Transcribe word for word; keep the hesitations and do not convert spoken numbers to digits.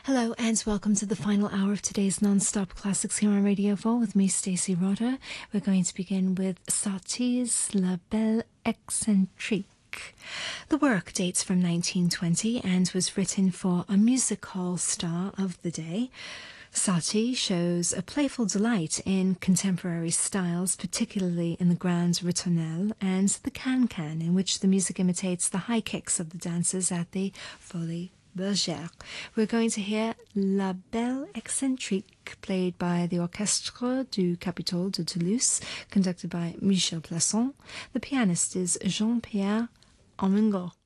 Hello and welcome to the final hour of today's non-stop classics here on Radio four with me, Stacey Rotter. We're going to begin with Satie's La Belle Excentrique. The work dates from nineteen twenty and was written for a music hall star of the day. Satie shows a playful delight in contemporary styles, particularly in the grand ritournelle and the can-can, in which the music imitates the high kicks of the dancers at the Folies Bergère. We're going to hear La Belle Excentrique, played by the Orchestre du Capitole de Toulouse, conducted by Michel Plasson. The pianist is Jean-Pierre Armengaud.